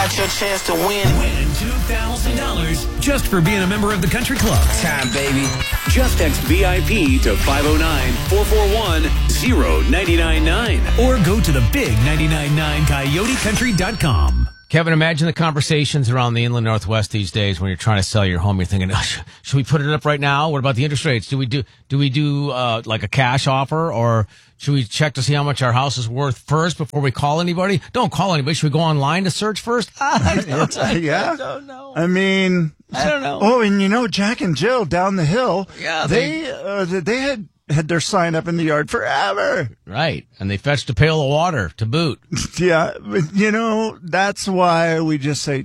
got your chance to win. Win $2,000 just for being a member of the Country Club. Time, baby. Just text VIP to 509-441-0999. Or go to the big 999coyotecountry.com. Kevin, imagine the conversations around the inland Northwest these days when you're trying to sell your home. You're thinking, should we put it up right now? What about the interest rates? Do we do like a cash offer, or should we check to see how much our house is worth first before we call anybody? Don't call anybody. Should we go online to search first? I don't know. I mean, I don't know. Oh, and Jack and Jill down the hill. Yeah, they had their sign up in the yard forever. Right. And they fetched a pail of water to boot. Yeah. But, that's why we just say,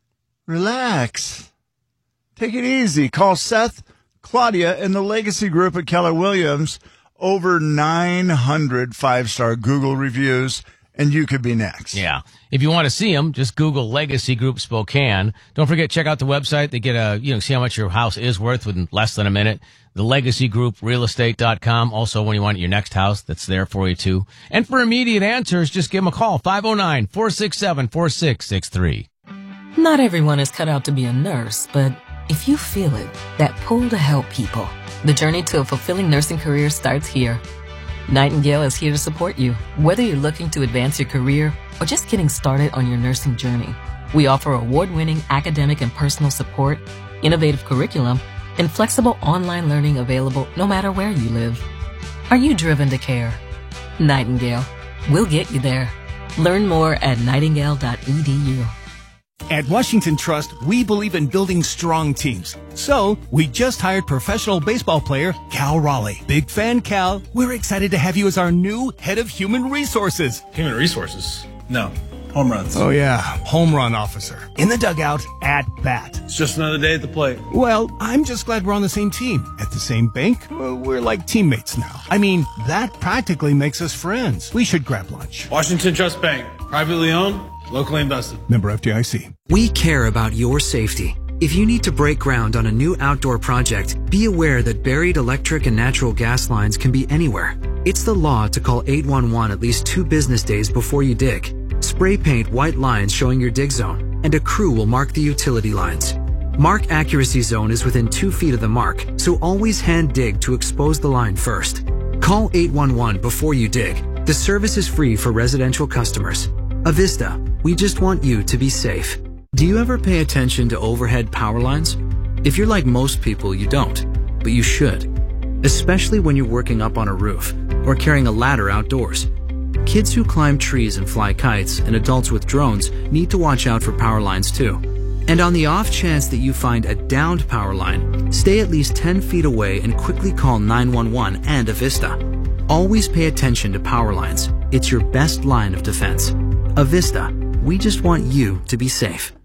relax. Take it easy. Call Seth, Claudia, and the Legacy Group at Keller Williams. Over 900 five-star Google reviews, and you could be next. Yeah. If you want to see them, just Google Legacy Group Spokane. Don't forget, check out the website. They get see how much your house is worth within less than a minute. The Legacy Group Realestate.com. Also, when you want your next house, that's there for you too. And for immediate answers, just give them a call. 509-467-4663. Not everyone is cut out to be a nurse, but if you feel it, that pull to help people, the journey to a fulfilling nursing career starts here. Nightingale is here to support you, whether you're looking to advance your career or just getting started on your nursing journey. We offer award-winning academic and personal support, innovative curriculum, and flexible online learning available no matter where you live. Are you driven to care? Nightingale. We'll get you there. Learn more at nightingale.edu. At Washington Trust, we believe in building strong teams. So, we just hired professional baseball player Cal Raleigh. Big fan, Cal. We're excited to have you as our new head of human resources. Human resources? No. Home runs. Oh, yeah. Home run officer. In the dugout, at bat. It's just another day at the plate. Well, I'm just glad we're on the same team. At the same bank, we're like teammates now. I mean, that practically makes us friends. We should grab lunch. Washington Trust Bank. Privately owned, locally invested. Member FDIC. We care about your safety. If you need to break ground on a new outdoor project, be aware that buried electric and natural gas lines can be anywhere. It's the law to call 811 at least 2 business days before you dig. Spray paint white lines showing your dig zone, and a crew will mark the utility lines. Mark accuracy zone is within 2 feet of the mark, so always hand dig to expose the line first. Call 811 before you dig. The service is free for residential customers. Avista, we just want you to be safe. Do you ever pay attention to overhead power lines? If you're like most people, you don't, but you should. Especially when you're working up on a roof or carrying a ladder outdoors. Kids who climb trees and fly kites and adults with drones need to watch out for power lines too. And on the off chance that you find a downed power line, stay at least 10 feet away and quickly call 911 and Avista. Always pay attention to power lines. It's your best line of defense. Avista, we just want you to be safe.